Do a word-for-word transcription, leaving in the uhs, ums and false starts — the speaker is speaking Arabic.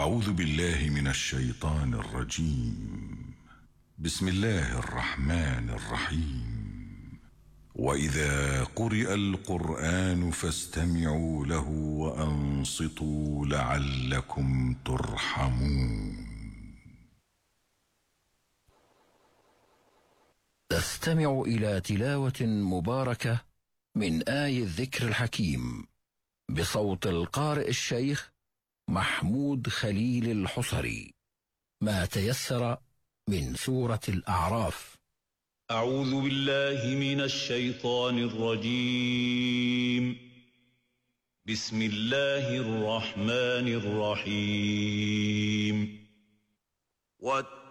أعوذ بالله من الشيطان الرجيم. بسم الله الرحمن الرحيم. وإذا قرئ القرآن فاستمعوا له وأنصتوا لعلكم ترحمون. تستمع إلى تلاوة مباركة من آي الذكر الحكيم بصوت القارئ الشيخ محمود خليل الحصري، ما تيسر من سورة الأعراف. أعوذ بالله من الشيطان الرجيم. بسم الله الرحمن الرحيم.